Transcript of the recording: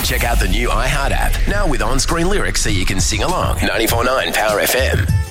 Check out the new iHeart app, now with on-screen lyrics so you can sing along. 94.9 Power FM.